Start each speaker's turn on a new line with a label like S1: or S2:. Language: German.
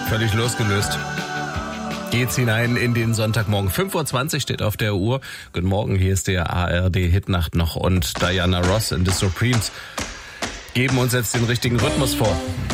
S1: völlig losgelöst. Geht's hinein in den Sonntagmorgen. 5:20 Uhr steht auf der Uhr. Guten Morgen, hier ist der ARD-Hitnacht noch und Diana Ross and the Supremes geben uns jetzt den richtigen Rhythmus vor.